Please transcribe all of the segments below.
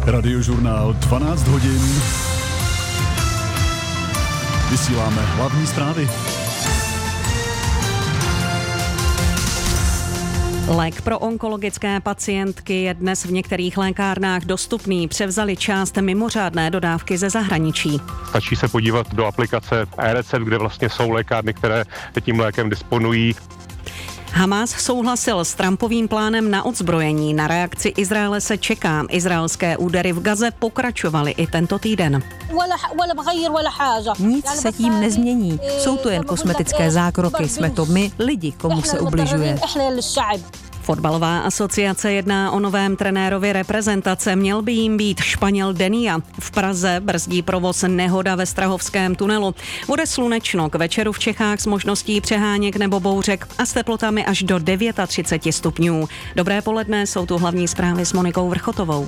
Radiožurnál 12 hodin. Vysíláme hlavní zprávy. Lék pro onkologické pacientky je dnes v některých lékárnách dostupný. Převzali část mimořádné dodávky ze zahraničí. Stačí se podívat do aplikace eRecept, kde vlastně jsou lékárny, které tím lékem disponují. Hamás souhlasil s Trumpovým plánem na odzbrojení. Na reakci Izraele se čeká. Izraelské údery v Gaze pokračovaly i tento týden. Nic se tím nezmění. Jsou to jen kosmetické zákroky. Jsme to my, lidi, komu se ubližuje. Fotbalová asociace jedná o novém trenérovi reprezentace. Měl by jim být Španěl Denia. V Praze brzdí provoz nehoda ve Strahovském tunelu. Bude slunečno, k večeru v Čechách s možností přeháněk nebo bouřek a s teplotami až do 39 stupňů. Dobré poledne, jsou tu hlavní zprávy s Monikou Vrchotovou.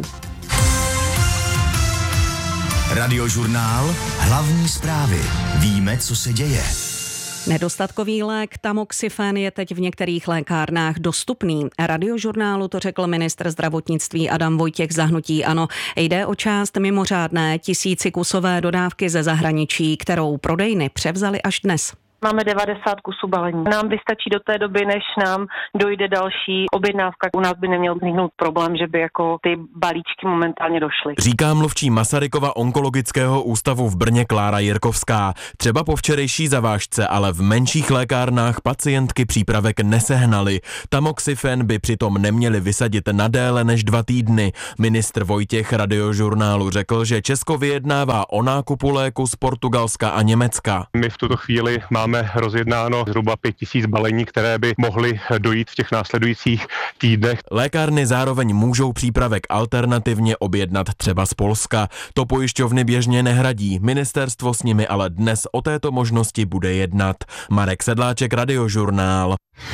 Radiožurnál, hlavní zprávy. Víme, co se děje. Nedostatkový lék Tamoxifen je teď v některých lékárnách dostupný. Radiožurnálu to řekl ministr zdravotnictví Adam Vojtěch za hnutí ANO. Jde o část mimořádné 1000kusové dodávky ze zahraničí, kterou prodejny převzaly až dnes. Máme 90 kusů balení. Nám vystačí do té doby, než nám dojde další objednávka. U nás by neměl vzniknout problém, že by jako ty balíčky momentálně došly. Říká mluvčí Masarykova onkologického ústavu v Brně Klára Jirkovská. Třeba po včerejší zavážce, ale v menších lékárnách pacientky přípravek nesehnaly. Tamoxifen by přitom neměli vysadit na déle než 2 týdny. Ministr Vojtěch Radiožurnálu řekl, že Česko vyjednává o nákupu léku z Portugalska a Německa. My v tuto chvíli máme rozjednáno zhruba 5000 balení, které by mohly dojít v těch následujících týdnech. Lékárny zároveň můžou přípravek alternativně objednat třeba z Polska. To pojišťovny běžně nehradí. Ministerstvo s nimi ale dnes o této možnosti bude jednat. Marek Sedláček, Radiožurnál.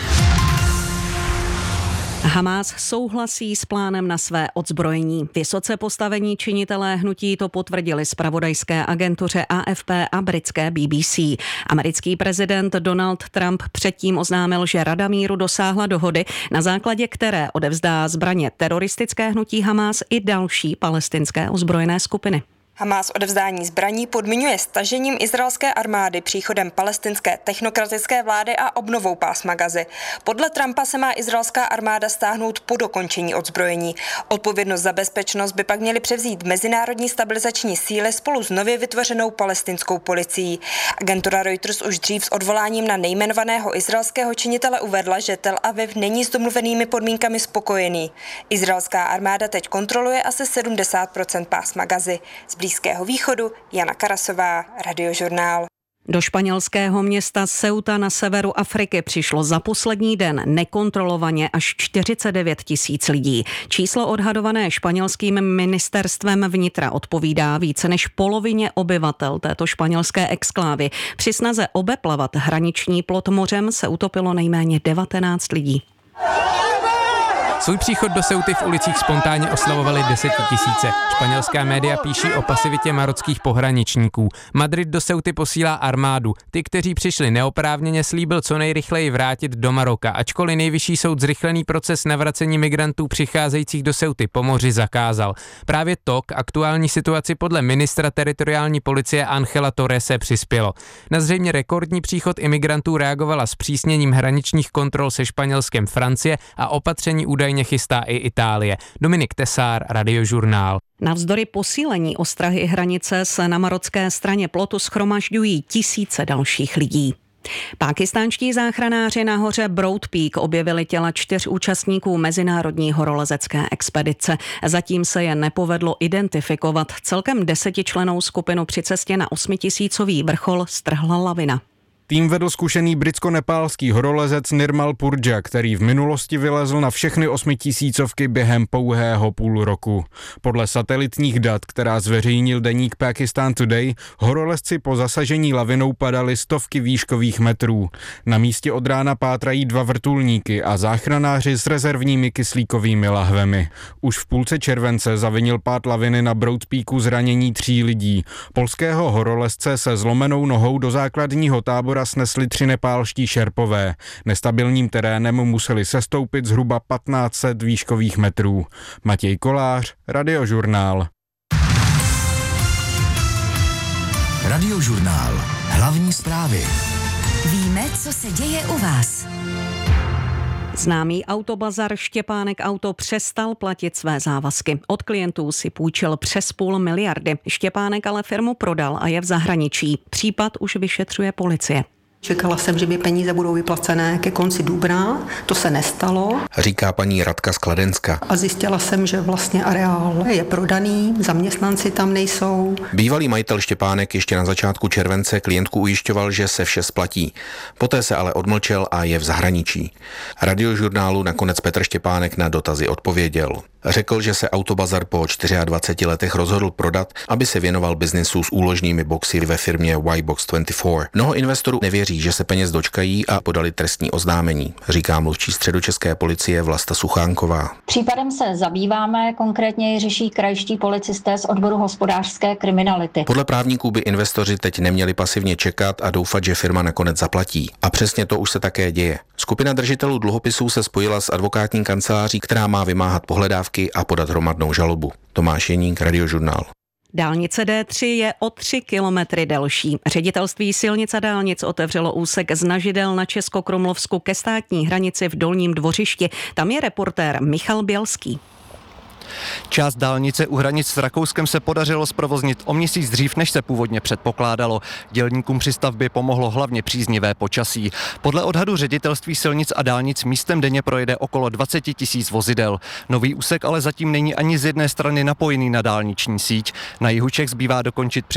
Hamás souhlasí s plánem na své odzbrojení. Vysoce postavení činitelé hnutí to potvrdili zpravodajské agentuře AFP a britské BBC. Americký prezident Donald Trump předtím oznámil, že Rada míru dosáhla dohody, na základě které odevzdá zbraně teroristické hnutí Hamás i další palestinské ozbrojené skupiny. Hamás odevzdání zbraní podmiňuje stažením izraelské armády, příchodem palestinské technokratické vlády a obnovou pásma Gazy. Podle Trumpa se má izraelská armáda stáhnout po dokončení odzbrojení. Odpovědnost za bezpečnost by pak měly převzít mezinárodní stabilizační síly spolu s nově vytvořenou palestinskou policií. Agentura Reuters už dřív s odvoláním na nejmenovaného izraelského činitele uvedla, že Tel Aviv není s domluvenými podmínkami spokojený. Izraelská armáda teď kontroluje asi 70% pásma Gazy. Z Blízkého východu Jana Karasová, Radiožurnál. Do španělského města Ceuta na severu Afriky přišlo za poslední den nekontrolovaně až 49 000 lidí. Číslo odhadované španělským ministerstvem vnitra odpovídá více než polovině obyvatel této španělské exklávy. Při snaze obeplavat hraniční plot mořem se utopilo nejméně 19 lidí. Svůj příchod do Ceuty v ulicích spontánně oslavovali 10 000. Španělská média píší o pasivitě marockých pohraničníků. Madrid do Ceuty posílá armádu. Ty, kteří přišli neoprávněně, slíbil co nejrychleji vrátit do Maroka, ačkoliv nejvyšší soud zrychlený proces navracení migrantů přicházejících do Ceuty po moři zakázal. Právě to k aktuální situaci podle ministra teritoriální policie Ángela Torrese přispělo. Na zřejmě rekordní příchod imigrantů reagovala zpřísněním hraničních kontrol se Španělskem Francie a opatření údajně chystá i Itálie. Dominik Tesár, Radiožurnál. Navzdory posílení ostrahy hranice se na marocké straně plotu shromažďují tisíce dalších lidí. Pákistánští záchranáři na hoře Broad Peak objevili těla 4 účastníků mezinárodní horolezecké expedice. Zatím se je nepovedlo identifikovat. Celkem 10člennou skupinu při cestě na 8000 vrchol strhla lavina. Tým vedl zkušený britsko-nepálský horolezec Nirmal Purja, který v minulosti vylezl na všechny 8000 během pouhého půl roku. Podle satelitních dat, která zveřejnil deník Pakistan Today, horolezci po zasažení lavinou padali stovky výškových metrů. Na místě od rána pátrají 2 vrtulníky a záchranáři s rezervními kyslíkovými lahvemi. Už v půlce července zavinil pád laviny na Broad Peaku zranění 3 lidí. Polského horolezce se zlomenou nohou do základního tábora snesli 3 nepálští šerpové. Nestabilním terénem museli sestoupit zhruba 1500 výškových metrů. Matěj Kolář, Radiožurnál. Radiožurnál. Hlavní zprávy. Víme, co se děje u vás. Známý autobazar Štěpánek Auto přestal platit své závazky. Od klientů si půjčil přes 500 miliardy. Štěpánek ale firmu prodal a je v zahraničí. Případ už vyšetřuje policie. Čekala jsem, že mi peníze budou vyplacené ke konci dubna, to se nestalo. Říká paní Radka z Kladenska. A zjistila jsem, že vlastně areál je prodaný, zaměstnanci tam nejsou. Bývalý majitel Štěpánek ještě na začátku července klientku ujišťoval, že se vše splatí. Poté se ale odmlčel a je v zahraničí. Radiožurnálu nakonec Petr Štěpánek na dotazy odpověděl. Řekl, že se autobazar po 24 letech rozhodl prodat, aby se věnoval biznesu s úložnými boxy ve firmě Y-Box24. Mnoho investorů nevěří, že se peněz dočkají a podali trestní oznámení, říká mluvčí středočeské policie Vlasta Suchánková. Případem se zabýváme, konkrétně ji řeší krajští policisté z odboru hospodářské kriminality. Podle právníků by investoři teď neměli pasivně čekat a doufat, že firma nakonec zaplatí. A přesně to už se také děje. Skupina držitelů dluhopisů se spojila s advokátní kanceláří, která má vymáhat pohledávky a podat hromadnou žalobu. Tomáš Jeník, Radiožurnál. Dálnice D3 je o 3 kilometry delší. Ředitelství silnic a dálnic otevřelo úsek z Nažidel na Českokrumlovsku ke státní hranici v Dolním Dvořišti. Tam je reportér Michal Bělský. Část dálnice u hranic s Rakouskem se podařilo zprovoznit o měsíc dřív, než se původně předpokládalo. Dělníkům při stavbě pomohlo hlavně příznivé počasí. Podle odhadu ředitelství silnic a dálnic místem denně projede okolo 20 000 vozidel. Nový úsek ale zatím není ani z jedné strany napojený na dálniční síť. Na jihu Čech zbývá dokončit